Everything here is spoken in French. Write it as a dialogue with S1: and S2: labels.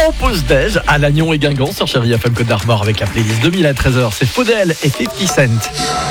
S1: en pause déj à Lannion et Guingamp sur Chérie FM Côte d'Armor avec la playlist 2000 à 13h. C'est Faudel et 50 Cent.